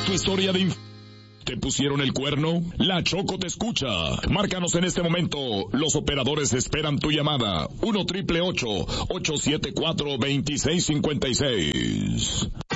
tu historia de ¿Te pusieron el cuerno? La Choco te escucha. Márcanos en este momento. Los operadores esperan tu llamada. 1-888-874-2656.